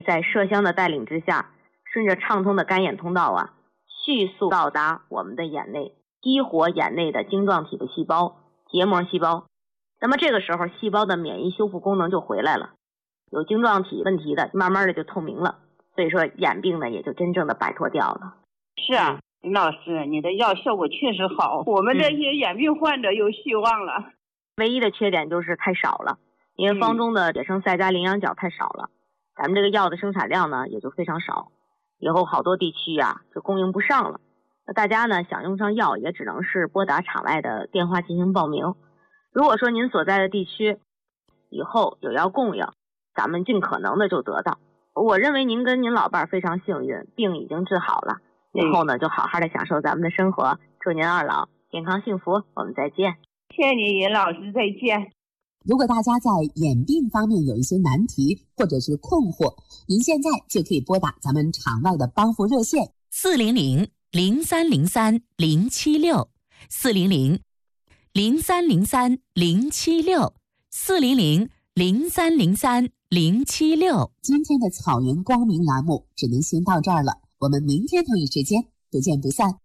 在麝香的带领之下，顺着畅通的干眼通道啊，迅速到达我们的眼内，激活眼内的晶状体的细胞、结膜细胞。那么这个时候，细胞的免疫修复功能就回来了，有晶状体问题的慢慢的就透明了，所以说眼病呢也就真正的摆脱掉了。 是啊，林老师，你的药效果确实好，我们这些眼病患者有希望了。 唯一的缺点就是太少了，因为方中的野生赛加羚羊角太少了，咱们这个药的生产量呢也就非常少，以后好多地区啊就供应不上了。那大家呢想用上药也只能是拨打场外的电话进行报名。如果说您所在的地区以后有药供应，咱们尽可能的就得到。我认为您跟您老伴非常幸运，病已经治好了，以后呢就好好的享受咱们的生活，祝您二老健康幸福，我们再见。 谢谢你，尹老师，再见。 如果大家在眼病方面有一些难题或者是困惑，您现在就可以拨打咱们场外的帮扶热线 400-303-076，400-0303-076。 今天的草原光明栏目只能先到这儿了，我们明天同一时间不见不散。